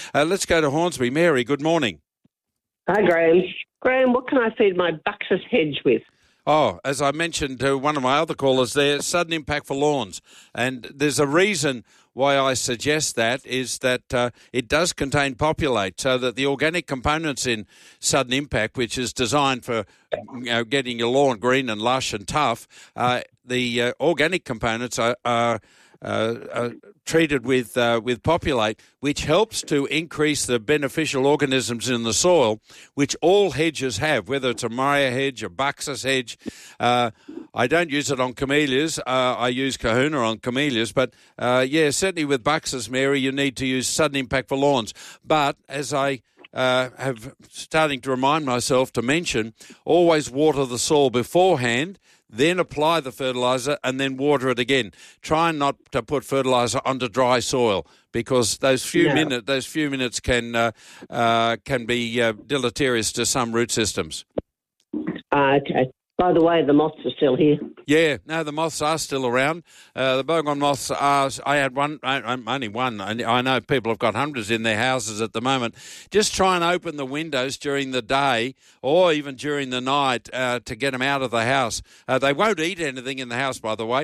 Let's go to Hornsby. Mary, good morning. Hi, Graham. Graham, what can I feed my Buxus hedge with? Oh, as I mentioned to one of my other callers there, sudden impact for lawns. And there's a reason why I suggest that is that it does contain populate, so that the organic components in sudden impact, which is designed for getting your lawn green and lush and tough, the organic components are treated with populate, which helps to increase the beneficial organisms in the soil, which all hedges have, whether it's a Maya hedge, a Buxus hedge. I don't use it on camellias. I use Kahuna on camellias. But, certainly with Buxus, Mary, you need to use sudden impact for lawns. But as I have starting to remind myself to mention, always water the soil beforehand, then apply the fertiliser and then water it again. Try not to put fertiliser onto dry soil because those few minutes can be deleterious to some root systems. Okay. By the way, the moths are still here. Yeah, no, the moths are still around. The boggon moths are. I had only one. I know people have got hundreds in their houses at the moment. Just try and open the windows during the day or even during the night to get them out of the house. They won't eat anything in the house, by the way.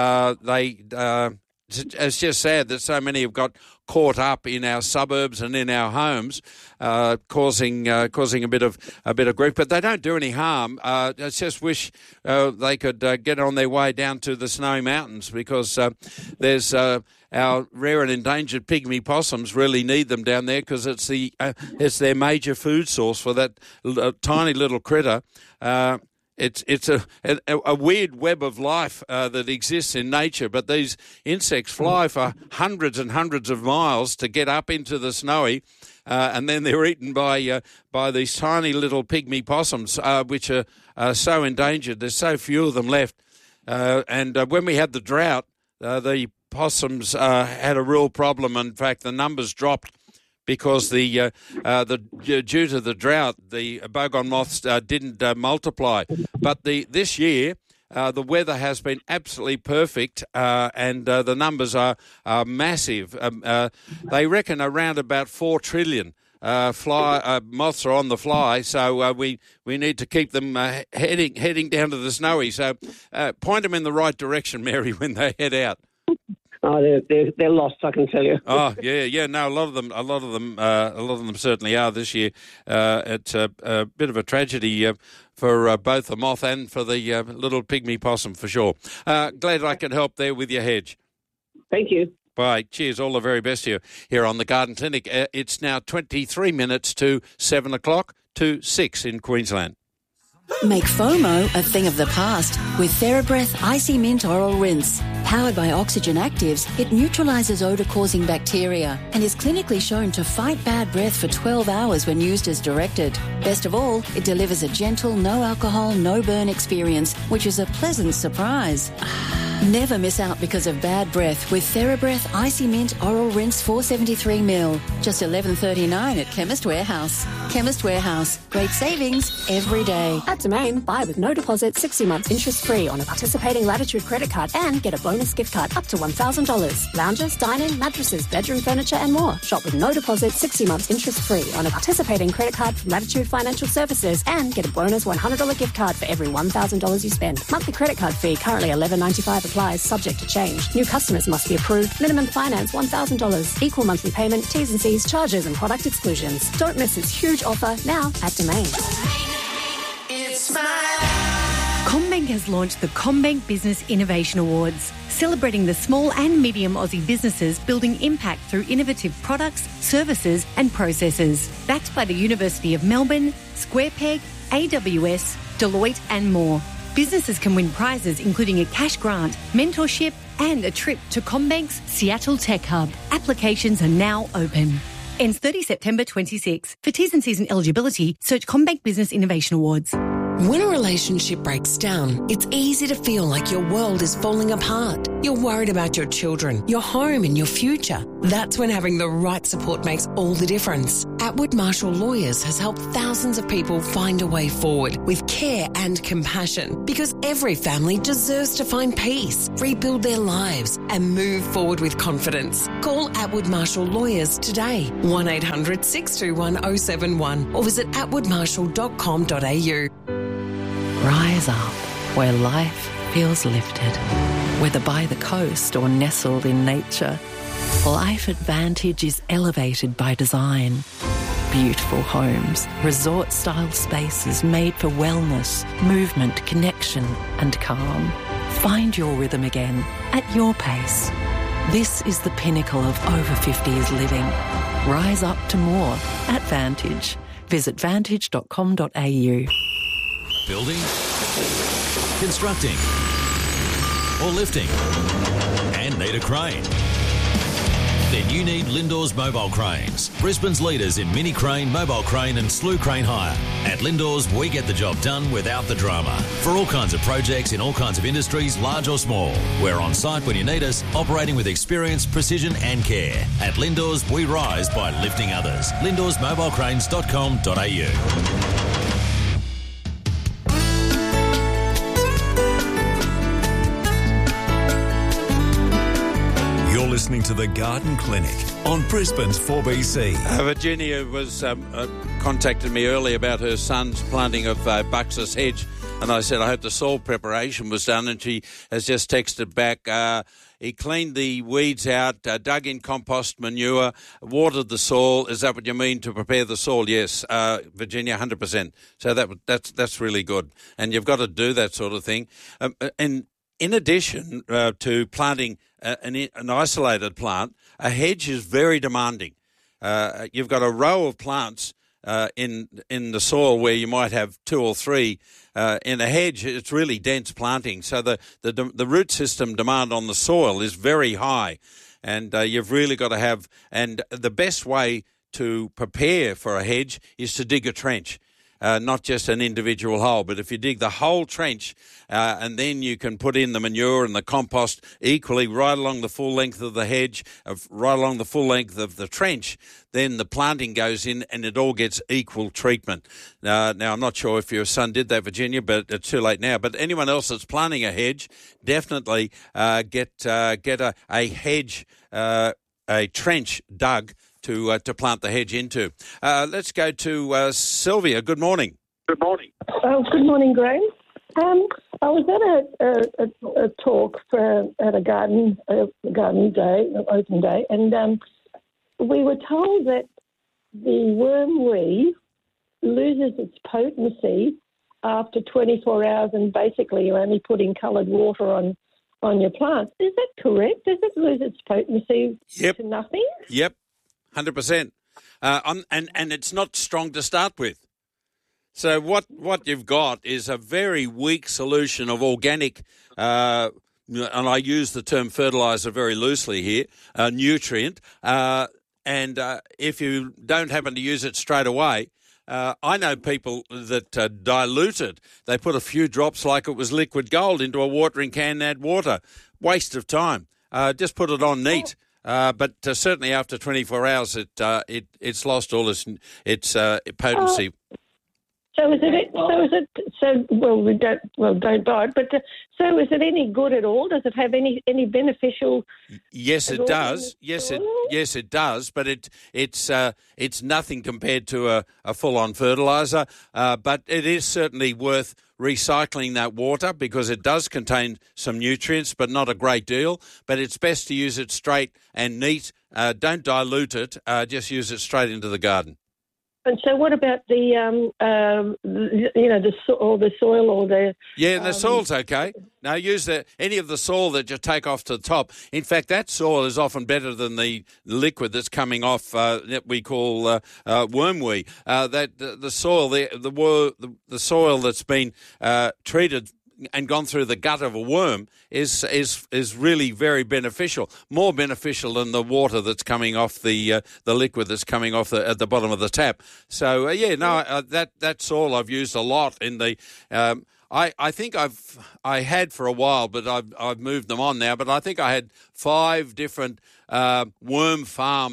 It's just sad that so many have got caught up in our suburbs and in our homes, causing a bit of grief. But they don't do any harm. I just wish they could get on their way down to the Snowy Mountains because there's our rare and endangered pygmy possums really need them down there because it's their major food source for that tiny little critter. It's a weird web of life that exists in nature, but these insects fly for hundreds and hundreds of miles to get up into the snowy, and then they're eaten by these tiny little pygmy possums, which are so endangered. There's so few of them left. And when we had the drought, the possums had a real problem. In fact, the numbers dropped because due to the drought, the boggon moths didn't multiply. But this year, the weather has been absolutely perfect, and the numbers are massive. They reckon around about 4 trillion moths are on the fly, so we need to keep them heading down to the snowy. So point them in the right direction, Mary, when they head out. Oh, they're lost, I can tell you. Oh, yeah. No, a lot of them certainly are this year. It's a bit of a tragedy for both the moth and for the little pygmy possum, for sure. Glad I could help there with your hedge. Thank you. Bye. Cheers. All the very best to you here on the Garden Clinic. It's now 23 minutes to 7 o'clock to 6 in Queensland. Make FOMO a thing of the past with TheraBreath Icy Mint Oral Rinse. Powered by Oxygen Actives, it neutralises odour-causing bacteria and is clinically shown to fight bad breath for 12 hours when used as directed. Best of all, it delivers a gentle, no-alcohol, no-burn experience, which is a pleasant surprise. Never miss out because of bad breath with TheraBreath Icy Mint Oral Rinse 473ml. Just $11.39 at Chemist Warehouse. Chemist Warehouse. Great savings every day. At Domain, buy with no deposit, 60 months interest-free on a participating Latitude credit card and get a bonus gift card up to $1,000. Lounges, dining, mattresses, bedroom furniture and more. Shop with no deposit, 60 months interest-free on a participating credit card from Latitude Financial Services and get a bonus $100 gift card for every $1,000 you spend. Monthly credit card fee currently $11.95 applies, subject to change. New customers must be approved. Minimum finance $1,000. Equal monthly payment, T's and C's, charges and product exclusions. Don't miss this huge offer now at Domain. CommBank has launched the CommBank Business Innovation Awards, celebrating the small and medium Aussie businesses building impact through innovative products, services and processes. Backed by the University of Melbourne, SquarePeg, AWS, Deloitte and more. Businesses can win prizes including a cash grant, mentorship and a trip to CommBank's Seattle Tech Hub. Applications are now open. Ends 30 September 26. For T's and C's and eligibility, search CommBank Business Innovation Awards. When a relationship breaks down, it's easy to feel like your world is falling apart. You're worried about your children, your home and your future. That's when having the right support makes all the difference. Atwood Marshall Lawyers has helped thousands of people find a way forward with care and compassion, because every family deserves to find peace, rebuild their lives and move forward with confidence. Call Atwood Marshall Lawyers today, 1800 621 071, or visit atwoodmarshall.com.au. Rise up where life feels lifted. Whether by the coast or nestled in nature, Life Advantage is elevated by design. Beautiful homes, resort-style spaces made for wellness, movement, connection and calm. Find your rhythm again at your pace. This is the pinnacle of over 50s living. Rise up to more at Vantage. Visit vantage.com.au. Building, constructing, or lifting, and need a crane? Then you need Lindor's Mobile Cranes, Brisbane's leaders in mini crane, mobile crane and slew crane hire. At Lindor's, we get the job done without the drama. For all kinds of projects in all kinds of industries, large or small. We're on site when you need us, operating with experience, precision and care. At Lindor's, we rise by lifting others. lindorsmobilecranes.com.au. Listening to the Garden Clinic on Brisbane's 4BC. Virginia was contacted me earlier about her son's planting of Buxus hedge, and I said I hope the soil preparation was done, and she has just texted back. He cleaned the weeds out, dug in compost manure, watered the soil. Is that what you mean, to prepare the soil? Yes, Virginia, 100%. So that's really good, and you've got to do that sort of thing. And in addition to planting an isolated plant, a hedge is very demanding. You've got a row of plants in the soil where you might have two or three. In a hedge, it's really dense planting, so the root system demand on the soil is very high, and you've really got to have. And the best way to prepare for a hedge is to dig a trench. Not just an individual hole, but if you dig the whole trench and then you can put in the manure and the compost equally right along the full length of the hedge, right along the full length of the trench, then the planting goes in and it all gets equal treatment. Now, I'm not sure if your son did that, Virginia, but it's too late now. But anyone else that's planting a hedge, definitely get a hedge, a trench dug to plant the hedge into. Let's go to Sylvia. Good morning. Good morning. Oh, good morning, Graham. I was at a talk at a garden day, an open day, and we were told that the wormweed loses its potency after 24 hours, and basically you're only putting coloured water on your plants. Is that correct? Does it lose its potency to nothing? Yep. 100%, and it's not strong to start with. So what you've got is a very weak solution of organic, and I use the term fertiliser very loosely here, nutrient. And if you don't happen to use it straight away, I know people that dilute it. They put a few drops like it was liquid gold into a watering can and add water. Waste of time. Just put it on neat. But certainly after 24 hours, it's lost all its potency. Don't buy it. But so is it any good at all? Does it have any beneficial? Yes, it does. Yes, it does. But it's nothing compared to a full-on fertiliser. But it is certainly worth recycling that water because it does contain some nutrients, but not a great deal. But it's best to use it straight and neat. Don't dilute it. Just use it straight into the garden. And so, what about the soil or the? Yeah, the soil's okay. Now, use any of the soil that you take off to the top. In fact, that soil is often better than the liquid that's coming off that we call wormweed. The soil, the soil that's been treated and gone through the gut of a worm is really very beneficial, more beneficial than the water that's coming off the liquid that's coming off at the bottom of the tap. So that soil I've used a lot in the. I think I had for a while, but I've moved them on now. But I think I had 5 different worm farm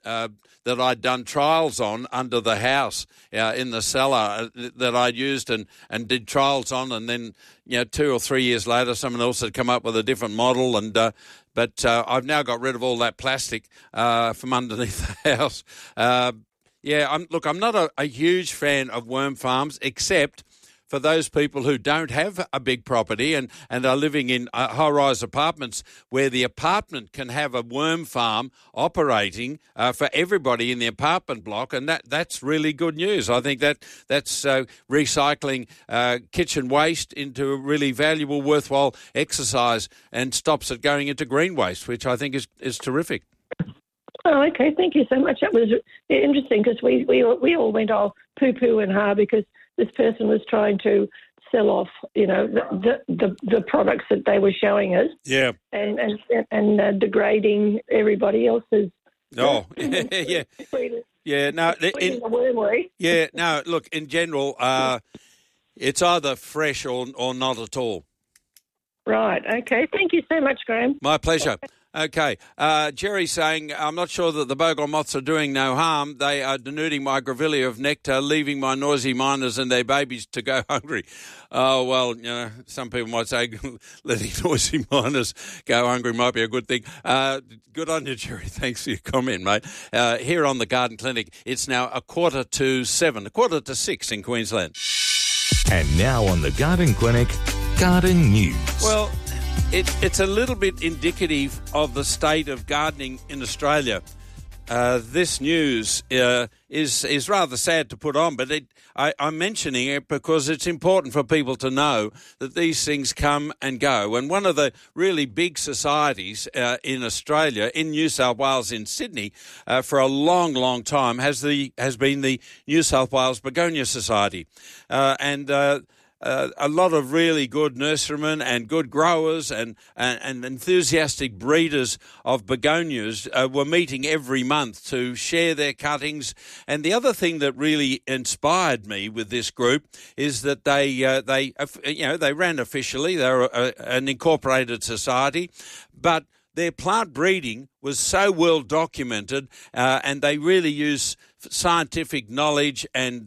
that I'd done trials on under the house in the cellar that I'd used and did trials on, and then 2 or 3 years later someone else had come up with a different model, and but I've now got rid of all that plastic from underneath the house. I'm not a huge fan of worm farms, except for those people who don't have a big property and are living in high-rise apartments where the apartment can have a worm farm operating for everybody in the apartment block, and that's really good news. I think that's recycling kitchen waste into a really valuable, worthwhile exercise and stops it going into green waste, which I think is terrific. Oh, okay. Thank you so much. That was interesting because we all went all poo-poo and ha because this person was trying to sell off, the products that they were showing us. Yeah. And degrading everybody else's. Oh, yeah. Yeah. No. Yeah. No. Look, in general, it's either fresh or not at all. Right. Okay. Thank you so much, Graham. My pleasure. Okay. Jerry's saying, I'm not sure that the bogon moths are doing no harm. They are denuding my grevillea of nectar, leaving my noisy miners and their babies to go hungry. Oh, well, some people might say letting noisy miners go hungry might be a good thing. Good on you, Jerry. Thanks for your comment, mate. Here on the Garden Clinic, it's now 6:45 in Queensland. And now on the Garden Clinic, Garden News. Well, it's a little bit indicative of the state of gardening in Australia. This news is rather sad to put on, but I'm mentioning it because it's important for people to know that these things come and go. And one of the really big societies in Australia, in New South Wales, in Sydney, for a long, long time has been the New South Wales Begonia Society, a lot of really good nurserymen and good growers and enthusiastic breeders of begonias were meeting every month to share their cuttings. And the other thing that really inspired me with this group is that they ran officially. They were an incorporated society, but their plant breeding was so well documented, and they really use scientific knowledge and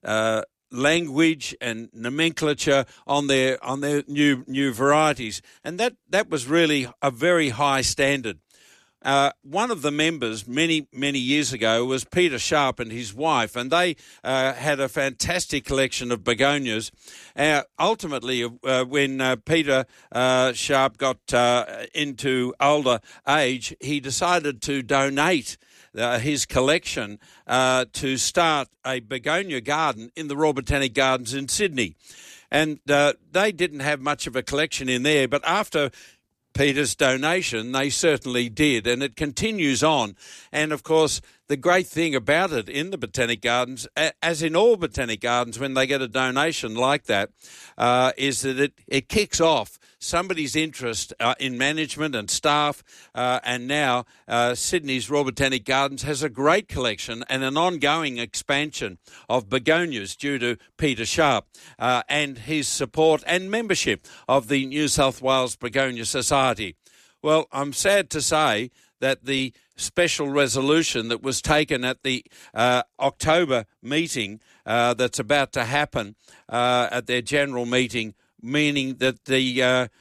language and nomenclature on their new varieties, and that was really a very high standard. One of the members many years ago was Peter Sharp and his wife, and they had a fantastic collection of begonias. Ultimately, when Peter Sharp got into older age, he decided to donate his collection to start a begonia garden in the Royal Botanic Gardens in Sydney. And they didn't have much of a collection in there, but after Peter's donation, they certainly did, and it continues on. And, of course, the great thing about it in the Botanic Gardens, as in all Botanic Gardens when they get a donation like that, is that it kicks off somebody's interest in management and staff, and now Sydney's Royal Botanic Gardens has a great collection and an ongoing expansion of begonias due to Peter Sharp and his support and membership of the New South Wales Begonia Society. Well, I'm sad to say that the special resolution that was taken at the October meeting that's about to happen at their general meeting, meaning that the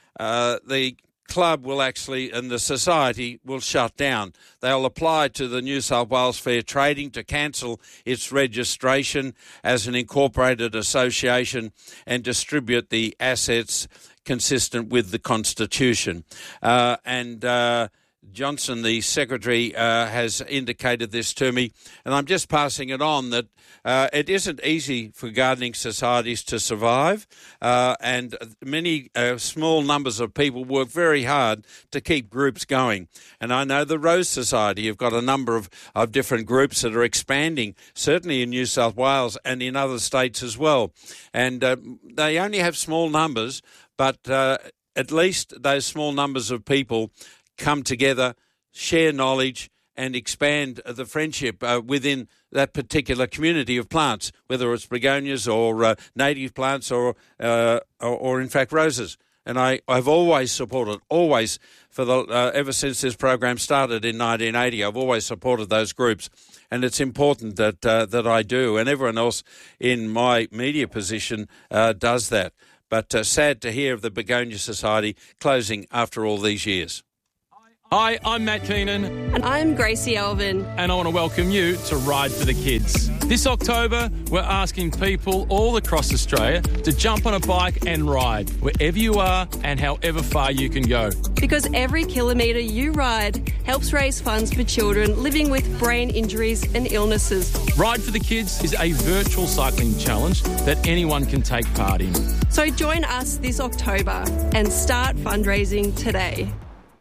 club will actually, and the society will shut down. They'll apply to the New South Wales Fair Trading to cancel its registration as an incorporated association and distribute the assets consistent with the Constitution. Johnson, the Secretary, has indicated this to me, and I'm just passing it on, that it isn't easy for gardening societies to survive, and many small numbers of people work very hard to keep groups going. And I know the Rose Society have got a number of different groups that are expanding, certainly in New South Wales and in other states as well. And they only have small numbers, but at least those small numbers of people come together, share knowledge, and expand the friendship within that particular community of plants, whether it's begonias or native plants or in fact roses. And I've always supported, ever since this program started in 1980, I've always supported those groups. And it's important that I do, and everyone else in my media position does that. But sad to hear of the Begonia Society closing after all these years. Hi, I'm Matt Keenan. And I'm Gracie Alvin. And I want to welcome you to Ride for the Kids. This October, we're asking people all across Australia to jump on a bike and ride wherever you are and however far you can go. Because every kilometre you ride helps raise funds for children living with brain injuries and illnesses. Ride for the Kids is a virtual cycling challenge that anyone can take part in. So join us this October and start fundraising today.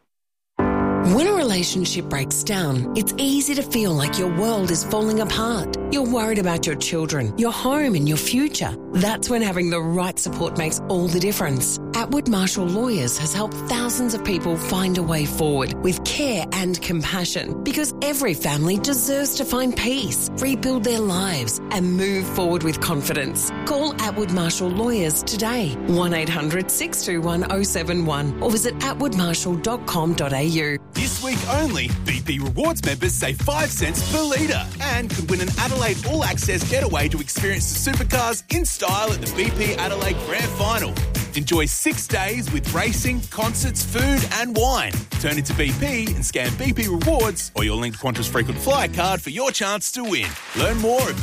When a relationship breaks down, it's easy to feel like your world is falling apart. You're worried about your children, your home and your future. That's when having the right support makes all the difference. Atwood Marshall Lawyers has helped thousands of people find a way forward with care and compassion, because every family deserves to find peace, rebuild their lives and move forward with confidence. Call Atwood Marshall Lawyers today, 1-800-621-071, or visit atwoodmarshall.com.au. This week only, BP Rewards members save 5 cents per litre and can win an Adelaide All Access getaway to experience the supercars in style at the BP Adelaide Grand Final. Enjoy 6 days with racing, concerts, food and wine. Turn into BP and scan BP Rewards or your linked Qantas frequent flyer card for your chance to win. Learn more at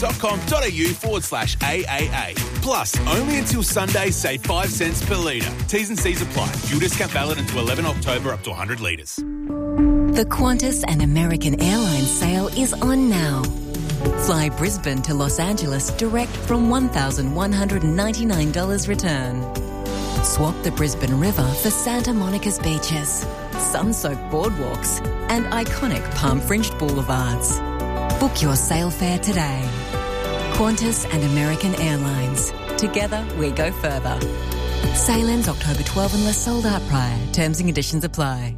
bp.com.au/AAA. Plus, only until Sunday, save 5 cents per litre. T's and C's apply. Fuel discount valid until 11 October up to 100 litres. The Qantas and American Airlines sale is on now. Fly Brisbane to Los Angeles direct from $1,199 return. Swap the Brisbane River for Santa Monica's beaches, sun-soaked boardwalks and iconic palm-fringed boulevards. Book your sail fare today. Qantas and American Airlines. Together we go further. Sail ends October 12 unless sold out prior. Terms and conditions apply.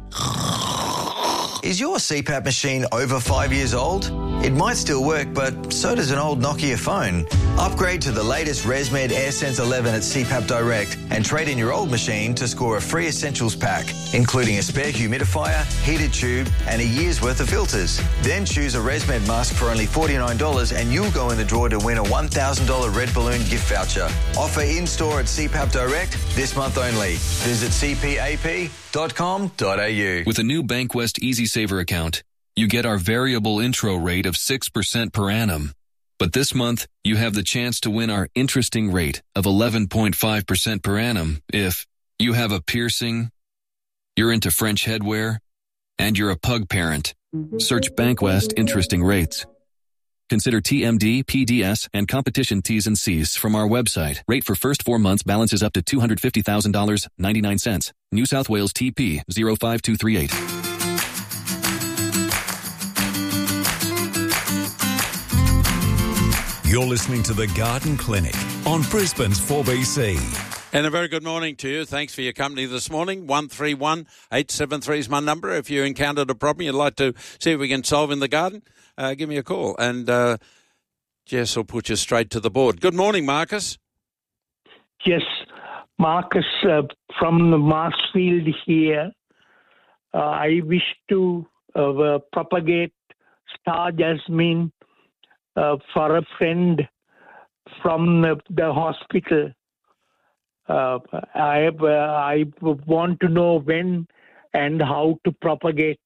Is your CPAP machine over 5 years old? It might still work, but so does an old Nokia phone. Upgrade to the latest ResMed AirSense 11 at CPAP Direct and trade in your old machine to score a free essentials pack, including a spare humidifier, heated tube and a year's worth of filters. Then choose a ResMed mask for only $49 and you'll go in the draw to win a $1,000 Red Balloon gift voucher. Offer in-store at CPAP Direct this month only. Visit cpap.com.au. With a new Bankwest EasySaver account, you get our variable intro rate of 6% per annum. But this month, you have the chance to win our interesting rate of 11.5% per annum if you have a piercing, you're into French headwear, and you're a pug parent. Search Bankwest Interesting Rates. Consider TMD, PDS, and competition T's and C's from our website. Rate for first 4 months balances up to $250,000, 99 cents. New South Wales TP 05238. You're listening to The Garden Clinic on Brisbane's 4BC. And a very good morning to you. Thanks for your company this morning. 131873 is my number. If you encountered a problem you'd like to see if we can solve in the garden, give me a call. And Jess will put you straight to the board. Good morning, Marcus. Yes, Marcus from the Marsfield here. I wish to propagate star jasmine for a friend from the hospital. I want to know when and how to propagate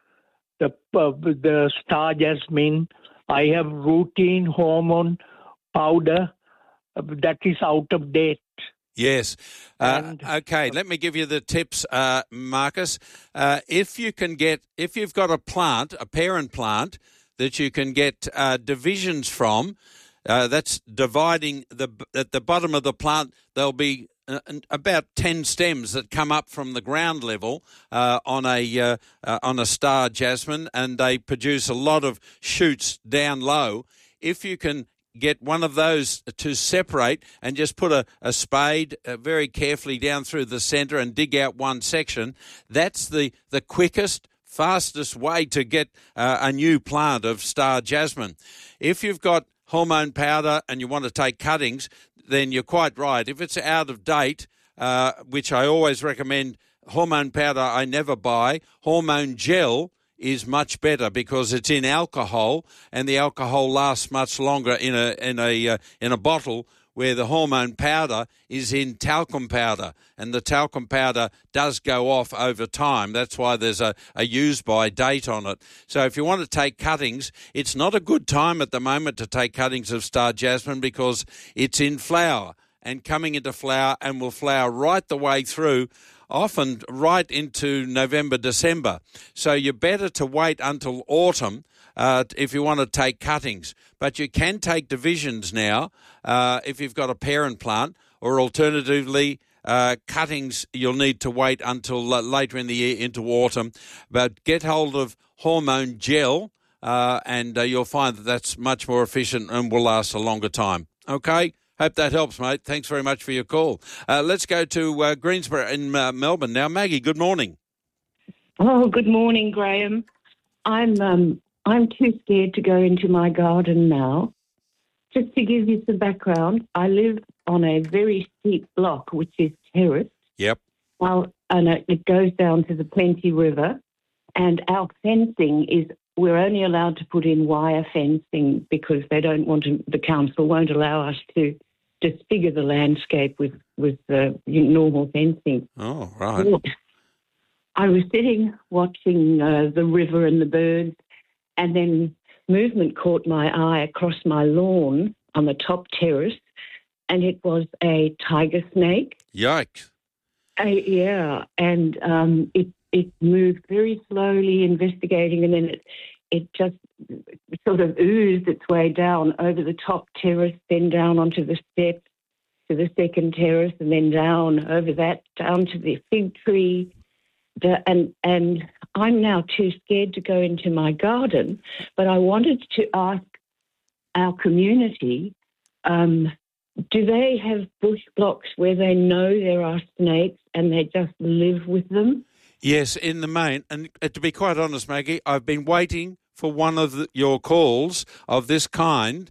the star jasmine. I have routine hormone powder that is out of date. Yes. Okay, let me give you the tips, Marcus. If you've got a plant, a parent plant, that you can get divisions from, that's dividing at the bottom of the plant. There'll be about 10 stems that come up from the ground level on a star jasmine, and they produce a lot of shoots down low. If you can get one of those to separate and just put a spade very carefully down through the centre and dig out one section, that's the quickest, fastest way to get a new plant of star jasmine. If you've got hormone powder and you want to take cuttings, then you're quite right. If it's out of date, which I always recommend. Hormone powder I never buy. Hormone gel is much better because it's in alcohol, and the alcohol lasts much longer in a bottle, where the hormone powder is in talcum powder, and the talcum powder does go off over time. That's why there's a use-by date on it. So if you want to take cuttings, it's not a good time at the moment to take cuttings of star jasmine because it's in flower and coming into flower, and will flower right the way through, often right into November, December. So you're better to wait until autumn if you want to take cuttings. But you can take divisions now if you've got a parent plant, or alternatively, cuttings you'll need to wait until later in the year into autumn. But get hold of hormone gel and you'll find that that's much more efficient and will last a longer time. Okay? Hope that helps, mate. Thanks very much for your call. Let's go to Greensboro in Melbourne now. Maggie, good morning. Oh, good morning, Graham. I'm too scared to go into my garden now. Just to give you some background, I live on a very steep block, which is terraced. Yep. Well, and it goes down to the Plenty River, and our fencing is, we're only allowed to put in wire fencing because they don't want to, the council won't allow us to disfigure the landscape with normal fencing. Oh, right. I was sitting watching the river and the birds, and then movement caught my eye across my lawn on the top terrace, and it was a tiger snake. Yikes. Yeah, and it moved very slowly, investigating, and then it just sort of oozed its way down over the top terrace, then down onto the steps to the second terrace, and then down over that, down to the fig tree. And I'm now too scared to go into my garden, but I wanted to ask our community, do they have bush blocks where they know there are snakes and they just live with them? Yes, in the main. And to be quite honest, Maggie, I've been waiting for one of your calls of this kind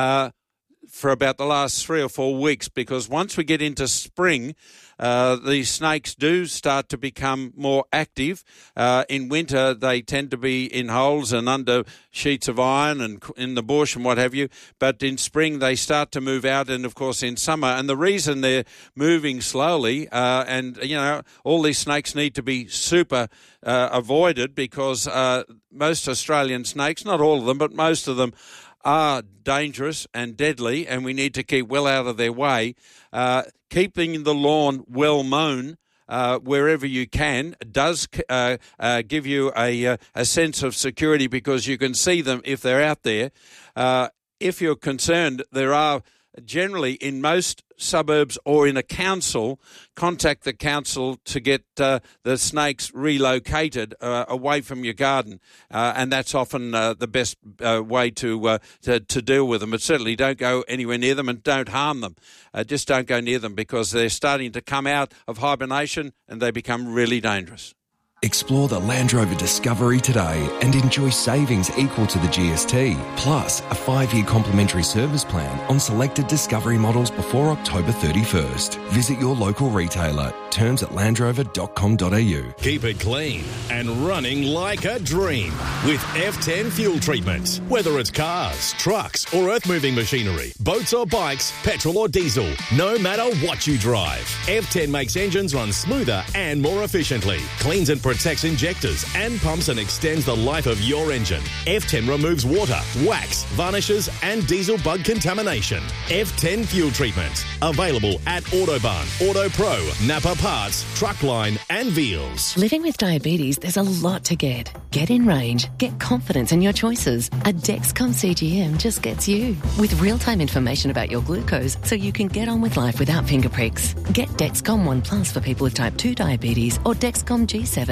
for about the last 3 or 4 weeks, because once we get into spring, these snakes do start to become more active. In winter, they tend to be in holes and under sheets of iron and in the bush and what have you. But in spring, they start to move out, and, of course, in summer. And the reason they're moving slowly, and, you know, all these snakes need to be super avoided because most Australian snakes, not all of them, but most of them, are dangerous and deadly, and we need to keep well out of their way. Keeping the lawn well mown wherever you can does give you a sense of security because you can see them if they're out there. If you're concerned, there are generally in most suburbs or in a council, contact the council to get the snakes relocated away from your garden, and that's often the best way to deal with them. But certainly don't go anywhere near them and don't harm them. Just don't go near them because they're starting to come out of hibernation and they become really dangerous. Explore the Land Rover Discovery today and enjoy savings equal to the GST, plus a 5-year complimentary service plan on selected Discovery models before October 31st. Visit your local retailer. Terms at landrover.com.au. Keep it clean and running like a dream with F10 fuel treatment. Whether it's cars, trucks or earth-moving machinery, boats or bikes, petrol or diesel, no matter what you drive, F10 makes engines run smoother and more efficiently, cleans and protects injectors and pumps and extends the life of your engine. F10 removes water, wax, varnishes and diesel bug contamination. F10 fuel treatment. Available at Autobarn, Auto Pro, Napa Parts, Truckline and Veals. Living with diabetes, there's a lot to get. Get in range. Get confidence in your choices. A Dexcom CGM just gets you. With real-time information about your glucose so you can get on with life without finger pricks. Get Dexcom ONE Plus for people with type 2 diabetes or Dexcom G7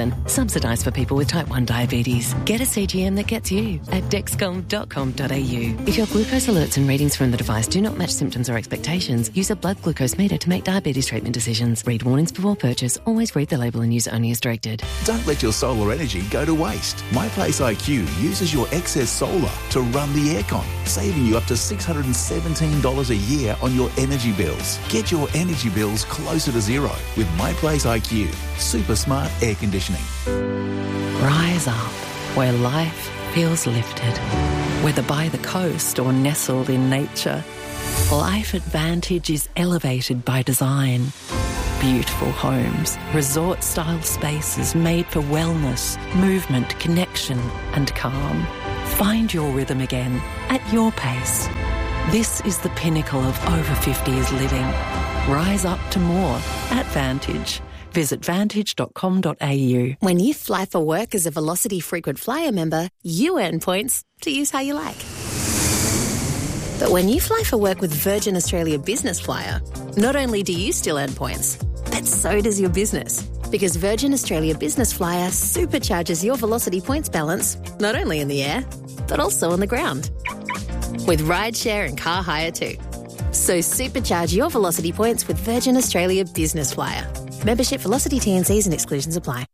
Medicine, subsidised for people with type 1 diabetes. Get a CGM that gets you at dexcom.com.au. If your glucose alerts and readings from the device do not match symptoms or expectations, use a blood glucose meter to make diabetes treatment decisions. Read warnings before purchase. Always read the label and use only as directed. Don't let your solar energy go to waste. MyPlace IQ uses your excess solar to run the aircon, saving you up to $617 a year on your energy bills. Get your energy bills closer to zero with MyPlace IQ. Super smart air conditioning. Rise up where life feels lifted. Whether by the coast or nestled in nature, Life Advantage is elevated by design. Beautiful homes, resort-style spaces made for wellness, movement, connection and calm. Find your rhythm again at your pace. This is the pinnacle of over 50s living. Rise up to more at Vantage. Visit vantage.com.au. When you fly for work as a Velocity frequent flyer member, you earn points to use how you like. But when you fly for work with Virgin Australia Business Flyer, not only do you still earn points, but so does your business. Because Virgin Australia Business Flyer supercharges your Velocity points balance, not only in the air, but also on the ground. With rideshare and car hire too. So supercharge your Velocity points with Virgin Australia Business Flyer. Membership, Velocity, T&Cs and exclusions apply.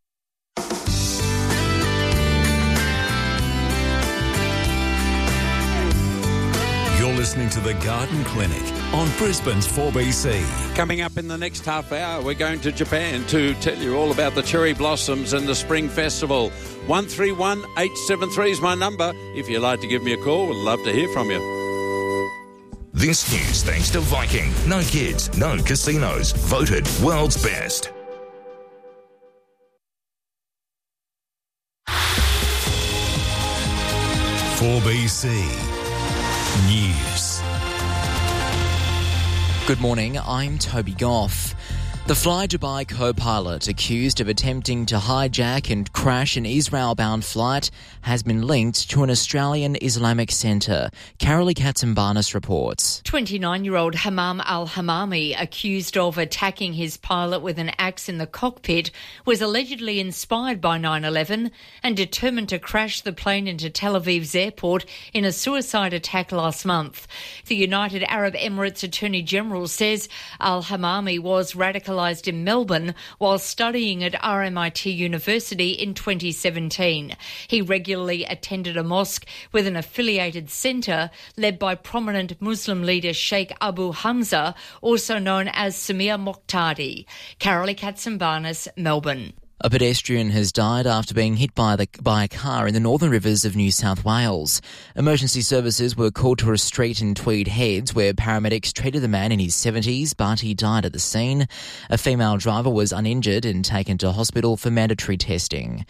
You're listening to The Garden Clinic on Brisbane's 4BC. Coming up in the next half hour, we're going to Japan to tell you all about the cherry blossoms and the Spring Festival. 131873 is my number. If you'd like to give me a call, we'd love to hear from you. This news thanks to Viking. No kids, no casinos. Voted world's best. "4BC News. Good morning, I'm Toby Goff. The Fly Dubai co-pilot accused of attempting to hijack and crash an Israel-bound flight has been linked to an Australian Islamic centre. Carolee Katsimbarnis reports. 29-year-old Hammam al-Hammami, accused of attacking his pilot with an axe in the cockpit, was allegedly inspired by 9/11 and determined to crash the plane into Tel Aviv's airport in a suicide attack last month. The United Arab Emirates Attorney General says al-Hammami was radicalised in Melbourne while studying at RMIT University in 2017. He regularly attended a mosque with an affiliated centre led by prominent Muslim leader Sheikh Abu Hamza, also known as Samir Moqtadi. Carolee Katsimbarnis, Melbourne. A pedestrian has died after being hit by a car in the Northern Rivers of New South Wales. Emergency services were called to a street in Tweed Heads where paramedics treated the man in his 70s, but he died at the scene. A female driver was uninjured and taken to hospital for mandatory testing.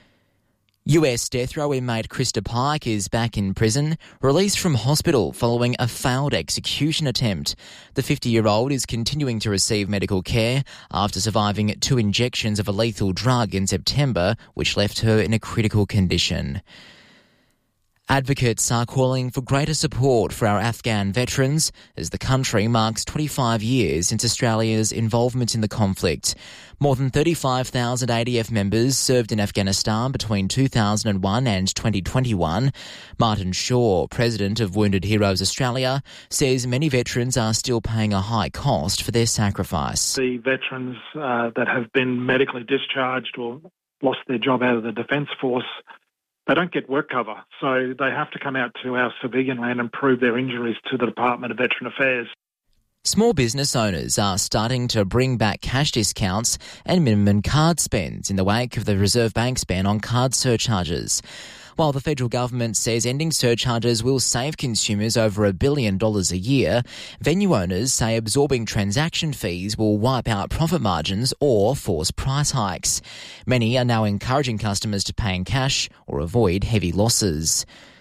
US death row inmate Krista Pike is back in prison, released from hospital following a failed execution attempt. The 50-year-old is continuing to receive medical care after surviving 2 injections of a lethal drug in September, which left her in a critical condition. Advocates are calling for greater support for our Afghan veterans as the country marks 25 years since Australia's involvement in the conflict. More than 35,000 ADF members served in Afghanistan between 2001 and 2021. Martin Shaw, president of Wounded Heroes Australia, says many veterans are still paying a high cost for their sacrifice. The veterans that have been medically discharged or lost their job out of the Defence Force, they don't get work cover, so they have to come out to our civilian land and prove their injuries to the Department of Veteran Affairs. Small business owners are starting to bring back cash discounts and minimum card spends in the wake of the Reserve Bank's ban on card surcharges. While the federal government says ending surcharges will save consumers over $1 billion a year, venue owners say absorbing transaction fees will wipe out profit margins or force price hikes. Many are now encouraging customers to pay in cash or avoid heavy losses.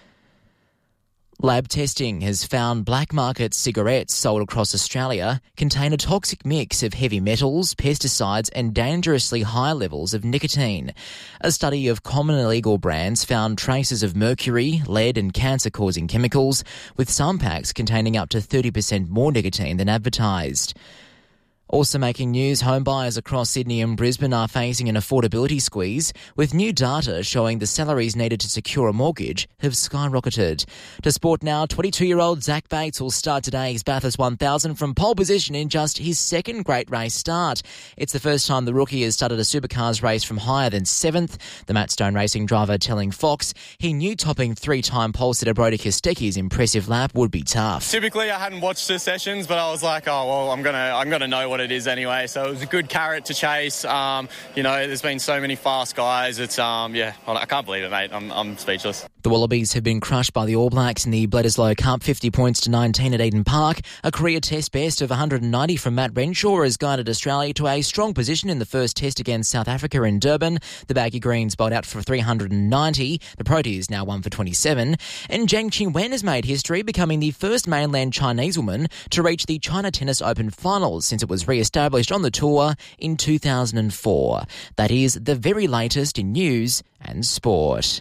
Lab testing has found black market cigarettes sold across Australia contain a toxic mix of heavy metals, pesticides and dangerously high levels of nicotine. A study of common illegal brands found traces of mercury, lead and cancer-causing chemicals, with some packs containing up to 30% more nicotine than advertised. Also making news, home buyers across Sydney and Brisbane are facing an affordability squeeze, with new data showing the salaries needed to secure a mortgage have skyrocketed. To sport now, 22-year-old Zach Bates will start today's Bathurst 1000 from pole position in just his second great race start. It's the first time the rookie has started a supercars race from higher than 7th. The Matt Stone Racing driver telling Fox he knew topping three-time pole sitter Brodie Kostecki's impressive lap would be tough. Typically, I hadn't watched the sessions, but I was like, oh, well, I'm gonna know what it is anyway. So it was a good carrot to chase. There's been so many fast guys. It's I can't believe it, mate. I'm speechless. The Wallabies have been crushed by the All Blacks in the Bledisloe Cup, 50 points to 19 at Eden Park. A career test best of 190 from Matt Renshaw has guided Australia to a strong position in the first test against South Africa in Durban. The Baggy Greens bowled out for 390. The Proteas now 1 for 27. And Zhang Qingwen has made history, becoming the first mainland Chinese woman to reach the China Tennis Open finals since it was re-established on the tour in 2004. That is the very latest in news and sport.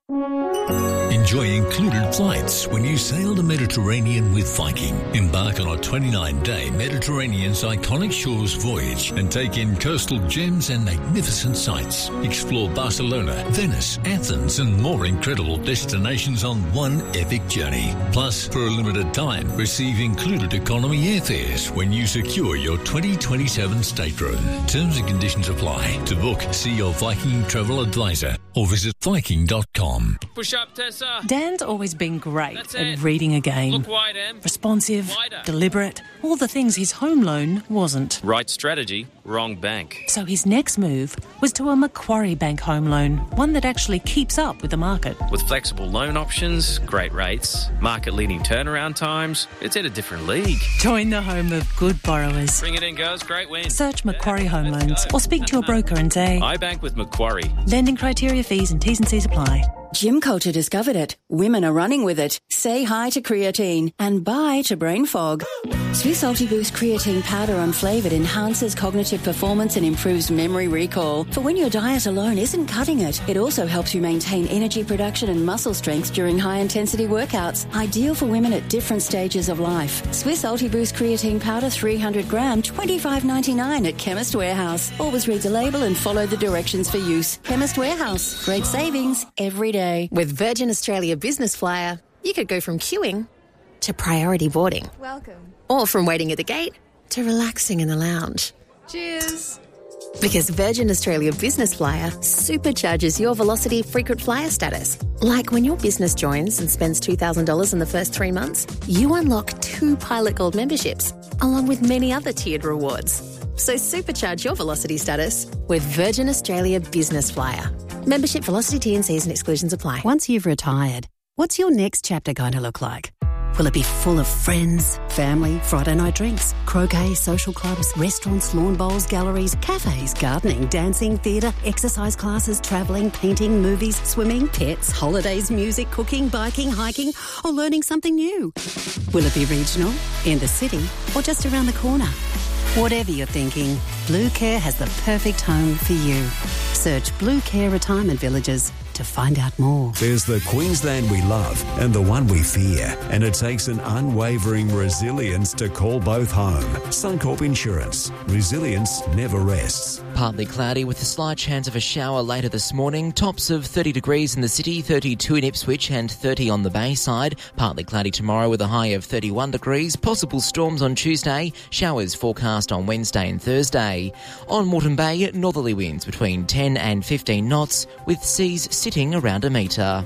Enjoy included flights when you sail the Mediterranean with Viking. Embark on a 29-day Mediterranean's iconic shores voyage and take in coastal gems and magnificent sights. Explore Barcelona, Venice, Athens and more incredible destinations on one epic journey. Plus, for a limited time, receive included economy airfares when you secure your 2027 stateroom. Terms and conditions apply. To book, see your Viking travel advisor or visit Viking.com. Push up, Tessa. Dan's always been great at reading a game. Look wide, Em. Responsive, Wider. deliberate, all the things his home loan wasn't. Right strategy, wrong bank. So his next move was to a Macquarie Bank home loan, one that actually keeps up with the market. With flexible loan options, great rates, market-leading turnaround times, it's at a different league. Join the home of good borrowers. Bring it in, girls. Great win. Search Macquarie Home Loans or speak to your broker and say, I bank with Macquarie. Lending criteria, fees and T's and C's apply. Gym culture discovered it. Women are running with it. Say hi to creatine and bye to brain fog. Swiss Ultiboost creatine powder unflavoured enhances cognitive performance and improves memory recall. For when your diet alone isn't cutting it, it also helps you maintain energy production and muscle strength during high-intensity workouts. Ideal for women at different stages of life. Swiss Ultiboost creatine powder 300 gram, $25.99 at Chemist Warehouse. Always read the label and follow the directions for use. Chemist Warehouse. Great savings every day. With Virgin Australia Business Flyer, you could go from queuing to priority boarding. Welcome. Or from waiting at the gate to relaxing in the lounge. Cheers. Because Virgin Australia Business Flyer supercharges your Velocity frequent flyer status. Like when your business joins and spends $2,000 in the first 3 months, you unlock 2 Pilot Gold memberships, along with many other tiered rewards. So supercharge your Velocity status with Virgin Australia Business Flyer. Membership, Velocity, T&Cs and exclusions apply. Once you've retired, what's your next chapter going to look like? Will it be full of friends, family, Friday night drinks, croquet, social clubs, restaurants, lawn bowls, galleries, cafes, gardening, dancing, theatre, exercise classes, travelling, painting, movies, swimming, pets, holidays, music, cooking, biking, hiking, or learning something new? Will it be regional, in the city, or just around the corner? Whatever you're thinking, Blue Care has the perfect home for you. Search Blue Care Retirement Villages to find out more. There's the Queensland we love and the one we fear, and it takes an unwavering resilience to call both home. Suncorp Insurance. Resilience never rests. Partly cloudy with a slight chance of a shower later this morning. Tops of 30 degrees in the city, 32 in Ipswich and 30 on the Bayside. Partly cloudy tomorrow with a high of 31 degrees. Possible storms on Tuesday. Showers forecast on Wednesday and Thursday. On Moreton Bay, northerly winds between 10 and 15 knots with seas sitting around a metre.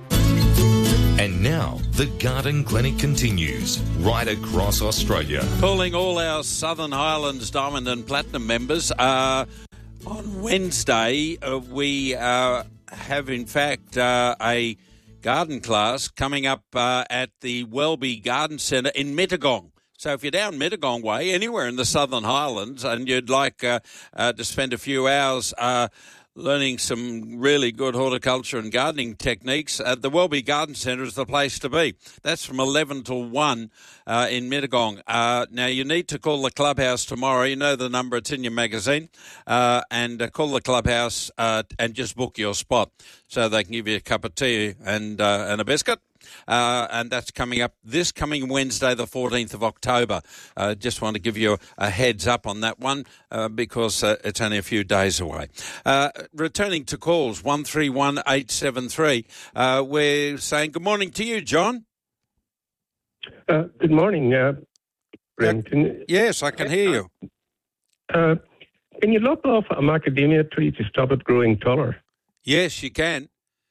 And now, the Garden Clinic continues right across Australia. Calling all our Southern Highlands Diamond and Platinum members. On Wednesday, we have, in fact, a garden class coming up at the Welby Garden Centre in Mittagong. So if you're down Mittagong Way, anywhere in the Southern Highlands, and you'd like to spend a few hours learning some really good horticulture and gardening techniques, the Welby Garden Centre is the place to be. That's from 11 till 1 in Mittagong. Now, you need to call the clubhouse tomorrow. You know the number, it's in your magazine. And call the clubhouse and just book your spot so they can give you a cup of tea and a biscuit. and that's coming up this coming Wednesday, the 14th of October. Just want to give you a heads up on that one because it's only a few days away. Returning to calls, 131873, we're saying good morning to you, John. Good morning, Graham. Yes, I can hear you. Can you lop off a macadamia tree to stop it growing taller? Yes, you can.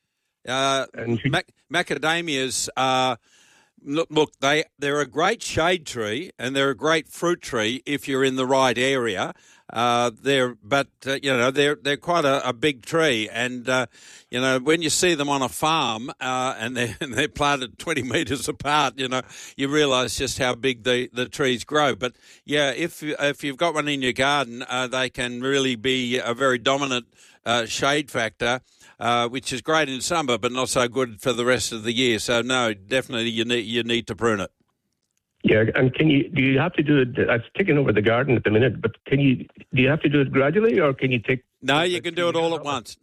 Macadamias are, look, they're a great shade tree and they're a great fruit tree if you're in the right area. They're quite a big tree, and when you see them on a farm and they're planted 20 metres apart, you realise just how big the trees grow. But yeah, if you've got one in your garden, they can really be a very dominant shade factor. Which is great in summer, but not so good for the rest of the year. So no, definitely you need to prune it. Yeah, and do you have to do it? It's taking over the garden at the minute, but do you have to do it gradually, or can you take? No, you can do it all at once.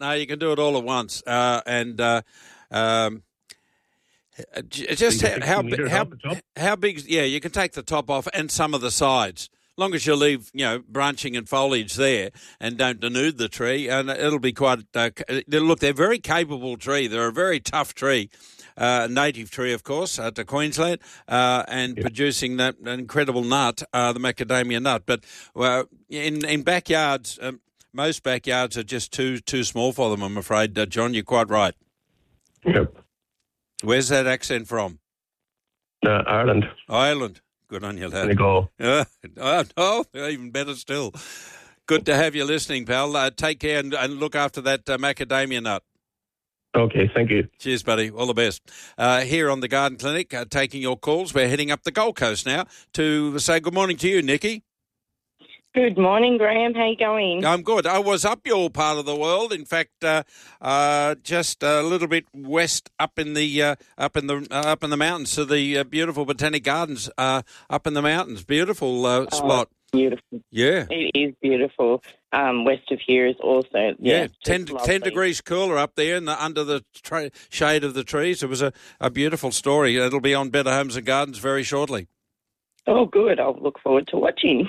Just how big? Yeah, you can take the top off and some of the sides. Long as you leave, branching and foliage there and don't denude the tree, and it'll be quite. Look, they're a very capable tree. They're a very tough tree, native tree, of course, to Queensland, and producing that incredible nut, the macadamia nut. But in backyards, most backyards are just too small for them. I'm afraid, John. You're quite right. Yep. Where's that accent from? Ireland. Ireland. Good on you, lad. There you go. Oh, even better still. Good to have you listening, pal. Take care and look after that macadamia nut. Okay, thank you. Cheers, buddy. All the best. Here on the Garden Clinic, taking your calls. We're heading up the Gold Coast now to say good morning to you, Nikki. Good morning, Graham. How you going? I'm good. I was up your part of the world. In fact, just a little bit west, up in the mountains to the beautiful Botanic Gardens up in the mountains. Beautiful spot. Beautiful. Yeah, it is beautiful. West of here is also 10 degrees cooler up there under the shade of the trees. It was a beautiful story. It'll be on Better Homes and Gardens very shortly. Oh, good. I'll look forward to watching.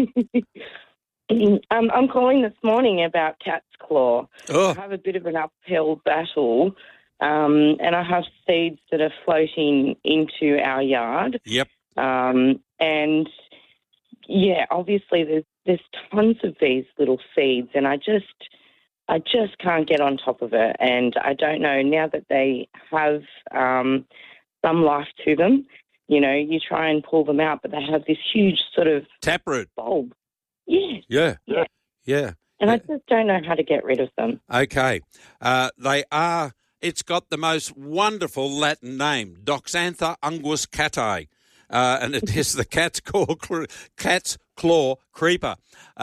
I'm calling this morning about cat's claw. Oh. I have a bit of an uphill battle, and I have seeds that are floating into our yard. Yep. And, obviously there's tons of these little seeds, and I just can't get on top of it. And I don't know, now that they have some life to them, you try and pull them out, but they have this huge sort of taproot bulb. Yes. Yeah. And I just don't know how to get rid of them. Okay. It's got the most wonderful Latin name, Doxantha unguis catae, and it is the cat's claw creeper.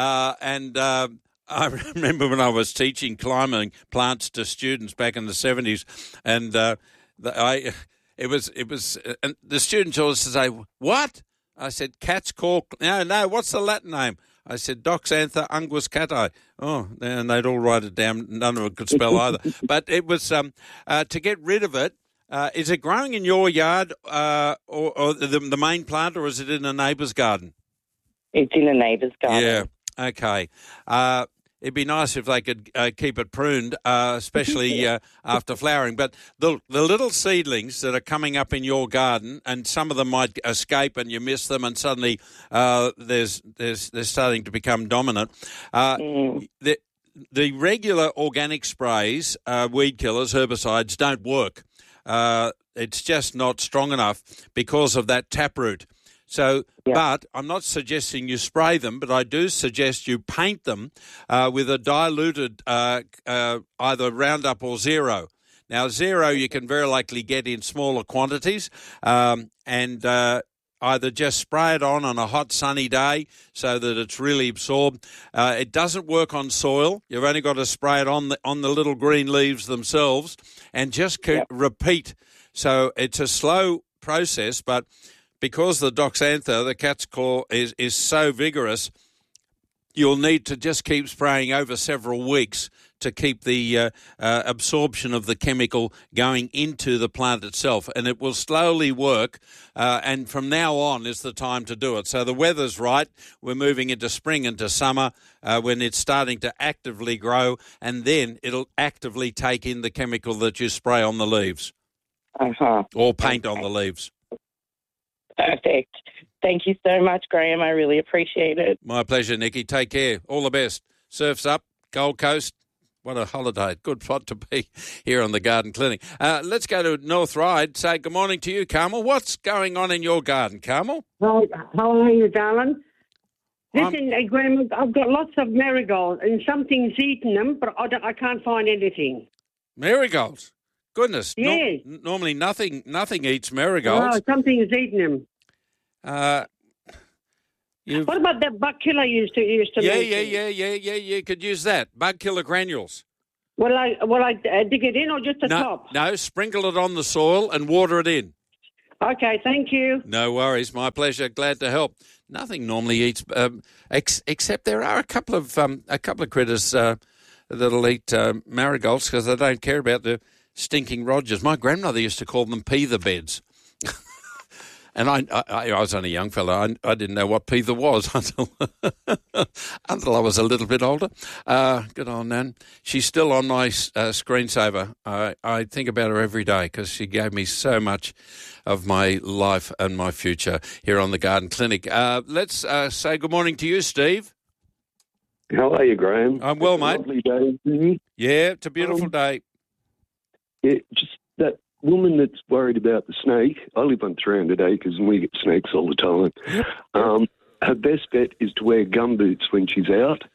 I remember when I was teaching climbing plants to students back in the 70s, and It was, and the students always say, "What?" I said, "Cat's claw." No. What's the Latin name? I said, "Doxantha unguis catae." Oh, and they'd all write it down. None of them could spell either. But it was to get rid of it. Is it growing in your yard, or the main plant, or is it in a neighbour's garden? It's in a neighbour's garden. Yeah. Okay. It'd be nice if they could keep it pruned, especially after flowering. But the little seedlings that are coming up in your garden, and some of them might escape and you miss them, and suddenly they're starting to become dominant. The regular organic sprays, weed killers, herbicides, don't work. It's just not strong enough because of that taproot. So, But I'm not suggesting you spray them, but I do suggest you paint them with a diluted either Roundup or Zero. Now, Zero you can very likely get in smaller quantities and either just spray it on a hot sunny day so that it's really absorbed. It doesn't work on soil. You've only got to spray it on the little green leaves themselves and just repeat. So it's a slow process, but because the Doxantha, the cat's claw, is so vigorous, you'll need to just keep spraying over several weeks to keep the absorption of the chemical going into the plant itself, and it will slowly work, and from now on is the time to do it. So the weather's right. We're moving into spring, into summer, when it's starting to actively grow, and then it'll actively take in the chemical that you spray on the leaves. Or paint on the leaves. Perfect. Thank you so much, Graham. I really appreciate it. My pleasure, Nikki. Take care. All the best. Surf's up, Gold Coast. What a holiday. Good spot to be here on the Garden Clinic. Let's go to North Ryde. Say good morning to you, Carmel. What's going on in your garden, Carmel? How are you, darling? Listen, Graham, I've got lots of marigolds and something's eaten them, but I can't find anything. Marigolds? Goodness. Yes. Normally nothing eats marigolds. Oh, something's eaten them. What about that bug killer used to mention? Yeah. You could use that. Bug killer granules. Will I dig it in or just the top? No, sprinkle it on the soil and water it in. Okay, thank you. No worries. My pleasure. Glad to help. Nothing normally eats, except there are a couple of critters that'll eat marigolds because they don't care about the stinking Rogers. My grandmother used to call them peether beds. And I was only a young fella. I didn't know what peether was until I was a little bit older. Good old Nan. She's still on my screensaver. I think about her every day because she gave me so much of my life and my future here on the Garden Clinic. Let's say good morning to you, Steve. How are you, Graham? I'm well, mate. Lovely day. Mm-hmm. Yeah, it's a beautiful day. Yeah, just that woman that's worried about the snake. I live on 300 acres and we get snakes all the time. Yep. Her best bet is to wear gumboots when she's out.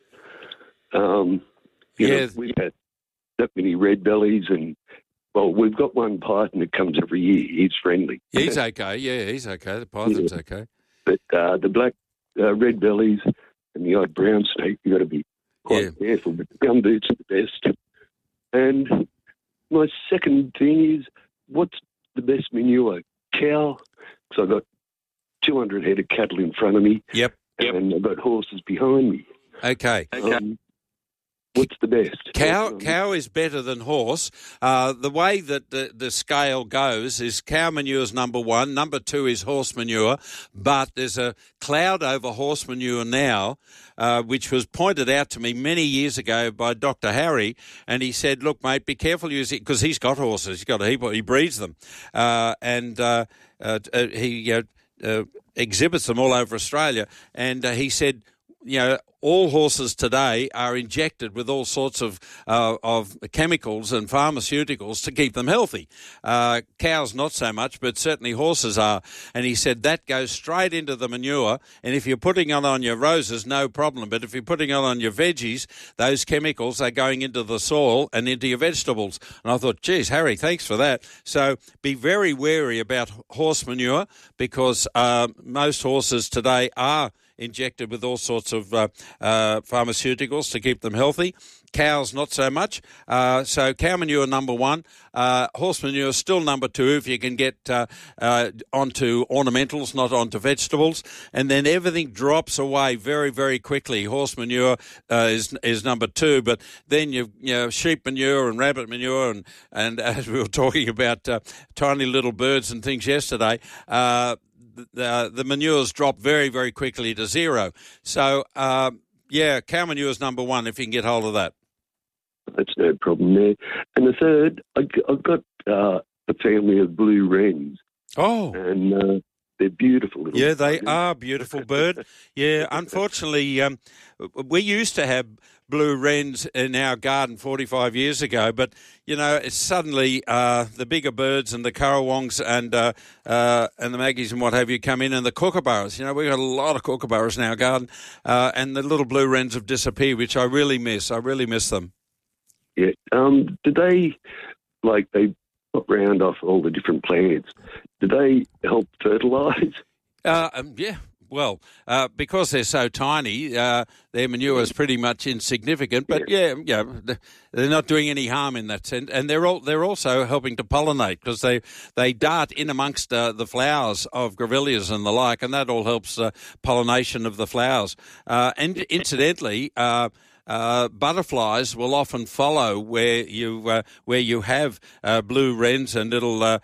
We've had that many red bellies and, well, we've got one python that comes every year. He's friendly. He's okay. Yeah, he's okay. The python's okay. But the black red bellies and the odd brown snake, you've got to be quite careful. But the gumboots are the best. And my second thing is, what's the best manure? Cow? Because I've got 200 head of cattle in front of me. Yep. And I've got horses behind me. Okay. What's the best? Cow is better than horse. The way that the scale goes is cow manure is number one. Number two is horse manure. But there's a cloud over horse manure now, which was pointed out to me many years ago by Dr. Harry. And he said, look, mate, be careful using, because he's got horses. He's got a heap, he breeds them. He exhibits them all over Australia. And he said, all horses today are injected with all sorts of chemicals and pharmaceuticals to keep them healthy. Cows not so much, but certainly horses are. And he said that goes straight into the manure. And if you're putting it on your roses, no problem. But if you're putting it on your veggies, those chemicals are going into the soil and into your vegetables. And I thought, geez, Harry, thanks for that. So be very wary about horse manure because most horses today are injected with all sorts of pharmaceuticals to keep them healthy. Cows, not so much. So cow manure, number one. Horse manure, still number two if you can get onto ornamentals, not onto vegetables. And then everything drops away very, very quickly. Horse manure is number two. But then you've sheep manure and rabbit manure and as we were talking about tiny little birds and things yesterday, the manures drop very, very quickly to zero. So, cow manure is number one if you can get hold of that. That's no problem there. And the third, I've got a family of blue wrens. Oh. And they're beautiful. Yeah, they are beautiful bird. Yeah, unfortunately, we used to have blue wrens in our garden 45 years ago, but, it's suddenly the bigger birds and the currawongs and the maggies and what have you come in, and the kookaburras. We've got a lot of kookaburras in our garden, and the little blue wrens have disappeared, which I really miss. I really miss them. Yeah. Do they pop round off all the different plants? Do they help fertilise? Yeah. Well, because they're so tiny, their manure is pretty much insignificant. But they're not doing any harm in that sense, and they're also helping to pollinate because they dart in amongst the flowers of grevilleas and the like, and that all helps pollination of the flowers. And incidentally, butterflies will often follow where you have blue wrens and little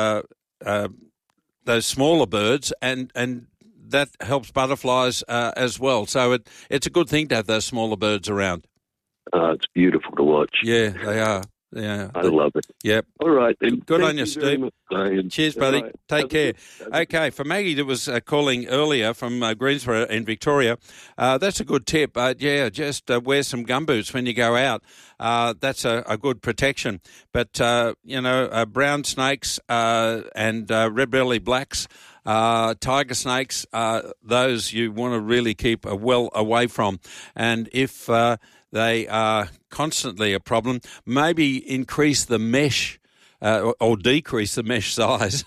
those smaller birds, and that helps butterflies as well. So it's a good thing to have those smaller birds around. It's beautiful to watch. Yeah, they are. Yeah, I love it. Yep. All right, then. Good Thank on you, you very Steve. much, Brian. Cheers, buddy. Right. Take care. Okay, for Maggie that was calling earlier from Greensboro in Victoria, that's a good tip. Just wear some gumboots when you go out. That's a good protection. But, brown snakes and red-belly blacks, tiger snakes, those you want to really keep well away from. And if they are constantly a problem, maybe increase the mesh or decrease the mesh size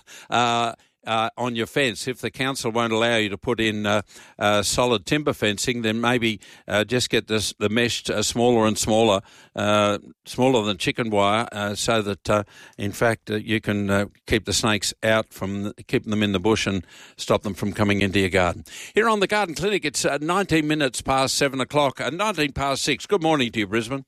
on your fence. If the council won't allow you to put in solid timber fencing, then maybe just get the mesh smaller and smaller, smaller than chicken wire, so that in fact you can keep the snakes out from keeping them in the bush and stop them from coming into your garden. Here on the Garden Clinic, it's 19 minutes past 7 o'clock, 19 past 6. Good morning to you, Brisbane.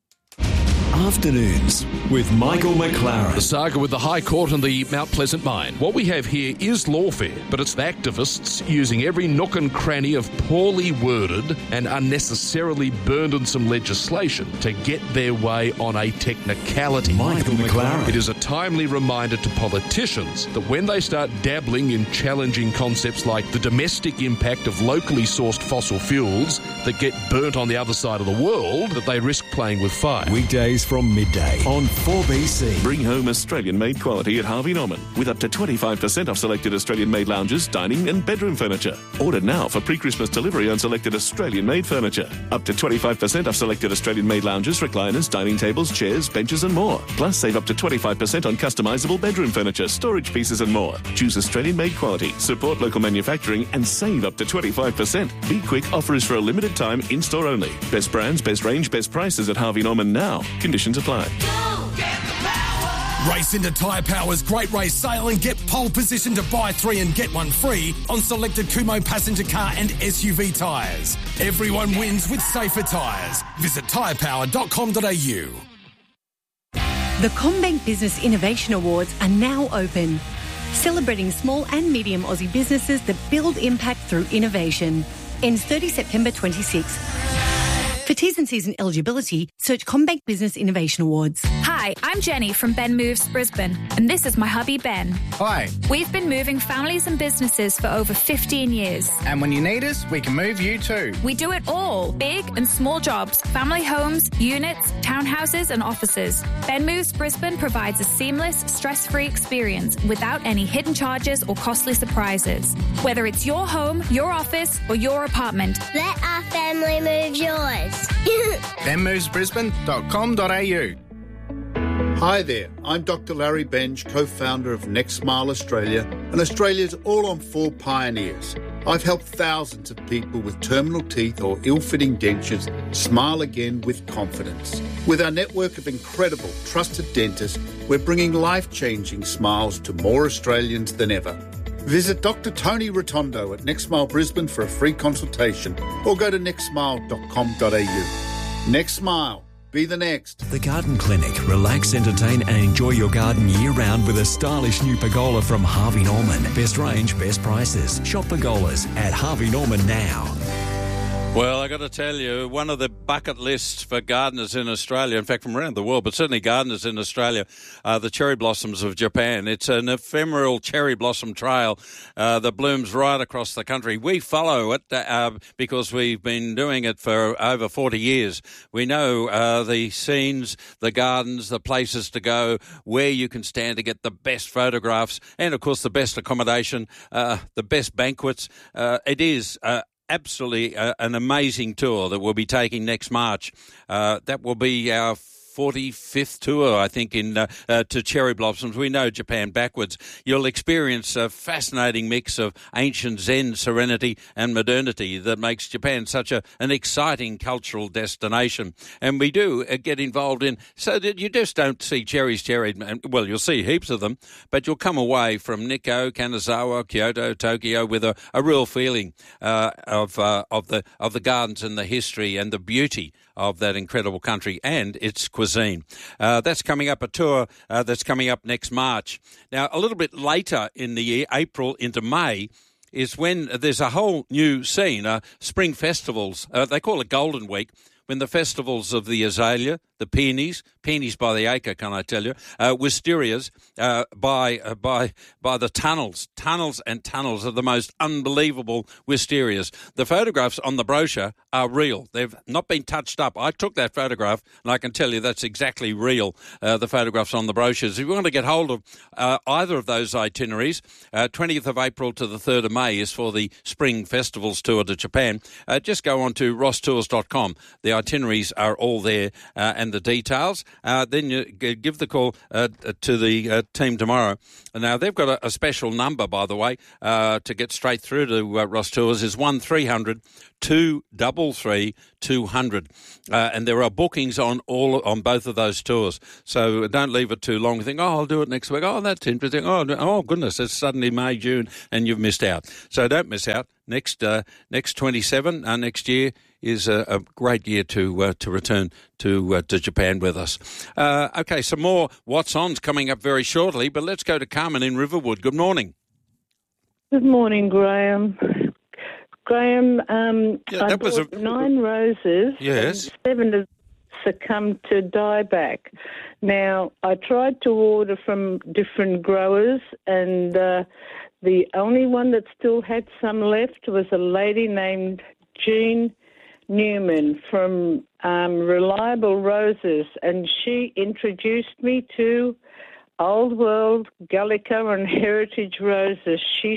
Afternoons with Michael McLaren. The saga with the High Court and the Mount Pleasant mine. What we have here is lawfare, but it's the activists using every nook and cranny of poorly worded and unnecessarily burdensome legislation to get their way on a technicality. Michael McLaren. It is a timely reminder to politicians that when they start dabbling in challenging concepts like the domestic impact of locally sourced fossil fuels that get burnt on the other side of the world, that they risk playing with fire. Weekdays from midday on 4BC. Bring home Australian-made quality at Harvey Norman with up to 25% off selected Australian-made lounges, dining and bedroom furniture. Order now for pre-Christmas delivery on selected Australian-made furniture. Up to 25% off selected Australian-made lounges, recliners, dining tables, chairs, benches and more. Plus save up to 25% on customisable bedroom furniture, storage pieces and more. Choose Australian-made quality, support local manufacturing and save up to 25%. Be quick, offer is for a limited time, in-store only. Best brands, best range, best prices at Harvey Norman now. Conditions apply. Race into Tyre Power's Great Race Sale and get pole position to buy 3 and get 1 free on selected Kumho passenger car and SUV tyres. Everyone wins with safer tyres. Visit tyrepower.com.au. The CommBank Business Innovation Awards are now open, celebrating small and medium Aussie businesses that build impact through innovation. Ends 30 September 26. For T's and C's and eligibility, search CommBank Business Innovation Awards. Hi, I'm Jenny from Ben Moves Brisbane, and this is my hubby Ben. Hi. We've been moving families and businesses for over 15 years. And when you need us, we can move you too. We do it all, big and small jobs, family homes, units, townhouses and offices. Ben Moves Brisbane provides a seamless, stress-free experience without any hidden charges or costly surprises. Whether it's your home, your office or your apartment. Let our family move yours. benmovesbrisbane.com.au. Hi there, I'm Dr. Larry Benj, co-founder of Next Smile Australia and Australia's all-on-4 pioneers. I've helped thousands of people with terminal teeth or ill-fitting dentures smile again with confidence. With our network of incredible, trusted dentists, we're bringing life-changing smiles to more Australians than ever. Visit Dr. Tony Rotondo at Next Smile Brisbane for a free consultation or go to nextsmile.com.au. Next Smile. Be the next. The Garden Clinic. Relax, entertain and enjoy your garden year-round with a stylish new pergola from Harvey Norman. Best range, best prices. Shop pergolas at Harvey Norman now. Well, I got to tell you, one of the bucket lists for gardeners in Australia, in fact from around the world, but certainly gardeners in Australia, are the cherry blossoms of Japan. It's an ephemeral cherry blossom trail that blooms right across the country. We follow it because we've been doing it for over 40 years. We know the scenes, the gardens, the places to go, where you can stand to get the best photographs, and of course the best accommodation, the best banquets. It is absolutely an amazing tour that we'll be taking next March. That will be our 45th tour, I think, to cherry blossoms. We know Japan backwards. You'll experience a fascinating mix of ancient Zen serenity and modernity that makes Japan such an exciting cultural destination. And we do get involved in, so that you just don't see cherries cherried. Well, you'll see heaps of them, but you'll come away from Nikko, Kanazawa, Kyoto, Tokyo with a real feeling of the gardens and the history and the beauty of that incredible country and its cuisine. That's coming up, a tour that's coming up next March. Now, a little bit later in the year, April into May, is when there's a whole new scene, spring festivals. They call it Golden Week, when the festivals of the azalea, the peonies by the acre, can I tell you, wisterias by the tunnels and tunnels of the most unbelievable wisterias. The photographs on the brochure are real. They've not been touched up. I took that photograph, and I can tell you that's exactly real, the photographs on the brochures. If you want to get hold of either of those itineraries, 20th of April to the 3rd of May is for the Spring Festivals Tour to Japan. Just go on to rosstours.com. The itineraries are all there, and the details. Then you give the call to the team tomorrow. Now, they've got a special number, by the way, to get straight through to Ross Tours is 1300 233 200. And there are bookings on both of those tours. So don't leave it too long. Think, I'll do it next week. Oh, that's interesting. Oh goodness, it's suddenly May, June, and you've missed out. So don't miss out. Next 27 next year is a great year to return to Japan with us. Okay, some more What's On's coming up very shortly, but let's go to Carmen in Riverwood. Good morning. Good morning, Graham. Graham, I bought 9 roses. Yes. And 7 have succumbed to dieback. Now, I tried to order from different growers, and the only one that still had some left was a lady named Jean Newman from Reliable Roses, and she introduced me to Old World, Gallica and Heritage Roses. She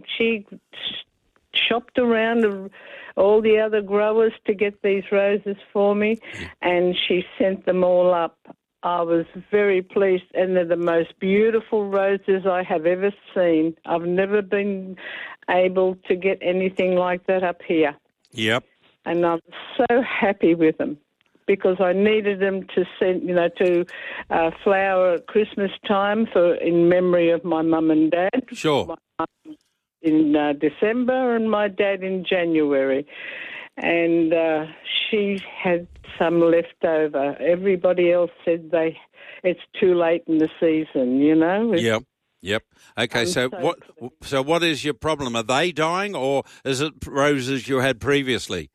shopped around all the other growers to get these roses for me, and she sent them all up. I was very pleased, and they're the most beautiful roses I have ever seen. I've never been able to get anything like that up here. Yep. And I'm so happy with them because I needed them to send, to flower at Christmas time in memory of my mum and dad. Sure. My mum in December and my dad in January. And she had some left over. Everybody else said it's too late in the season, Yep. Okay, so what is your problem? Are they dying, or is it roses you had previously?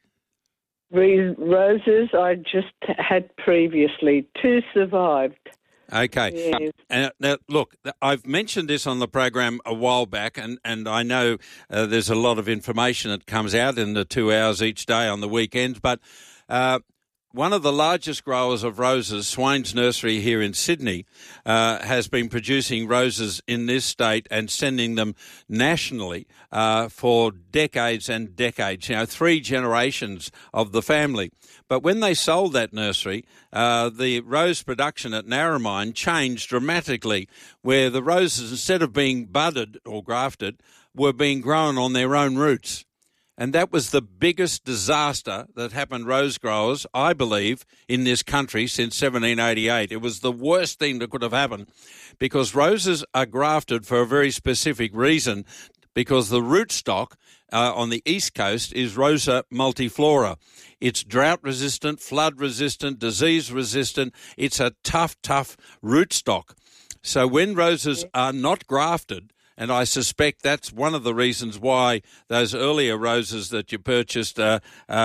Roses I just had previously. 2 survived. Okay. Yes. Now, look, I've mentioned this on the program a while back, and I know there's a lot of information that comes out in the 2 hours each day on the weekends, but one of the largest growers of roses, Swain's Nursery here in Sydney, has been producing roses in this state and sending them nationally for decades and decades, 3 generations of the family. But when they sold that nursery, the rose production at Narromine changed dramatically, where the roses, instead of being budded or grafted, were being grown on their own roots. And that was the biggest disaster that happened rose growers, I believe, in this country since 1788. It was the worst thing that could have happened because roses are grafted for a very specific reason, because the rootstock on the east coast is Rosa multiflora. It's drought-resistant, flood-resistant, disease-resistant. It's a tough rootstock. So when roses are not grafted, and I suspect that's one of the reasons why those earlier roses that you purchased are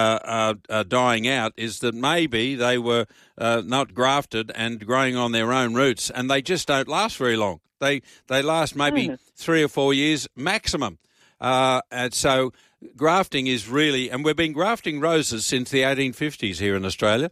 dying out, is that maybe they were not grafted and growing on their own roots, and they just don't last very long. They last maybe 3 or 4 years maximum. And so grafting is really, and we've been grafting roses since the 1850s here in Australia.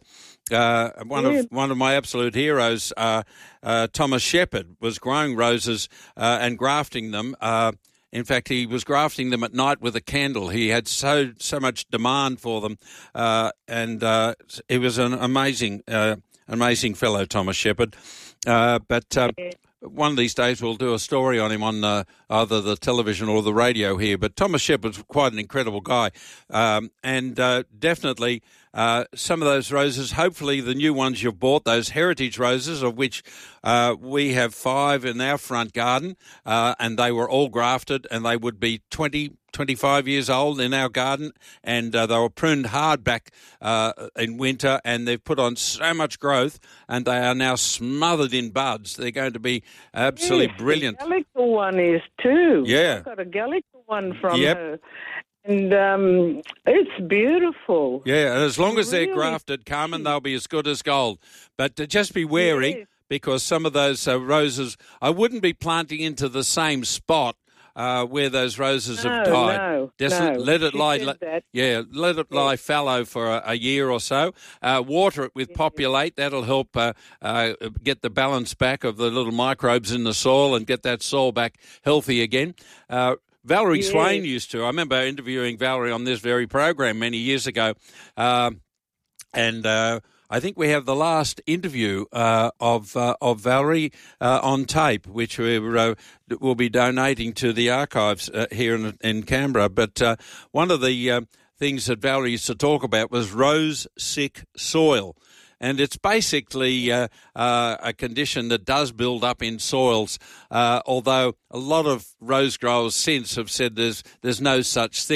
One of my absolute heroes, Thomas Shepherd, was growing roses and grafting them. In fact, he was grafting them at night with a candle. He had so much demand for them, and he was an amazing fellow, Thomas Shepherd. But one of these days we'll do a story on him on either the television or the radio here. But Thomas Shepherd's quite an incredible guy, and definitely some of those roses, hopefully the new ones you've bought, those heritage roses, of which we have 5 in our front garden, and they were all grafted, and they would be 20 25 years old in our garden, and they were pruned hard back in winter, and they've put on so much growth, and they are now smothered in buds. They're going to be absolutely brilliant. The Gallica one is too. Yeah. I've got a Gallica one from her. And it's beautiful. Yeah, and as long as they're grafted, Carmen, they'll be as good as gold. But just be wary, because some of those roses, I wouldn't be planting into the same spot where those roses have died. Just let it lie. Let it lie fallow for a year or so. Water it with Populate. That'll help get the balance back of the little microbes in the soil and get that soil back healthy again. Valerie Swain used to. I remember interviewing Valerie on this very program many years ago, and I think we have the last interview of Valerie on tape, which we will be donating to the archives here in Canberra. But one of the things that Valerie used to talk about was rose-sick soil. And it's basically a condition that does build up in soils, although a lot of rose growers since have said there's no such thing.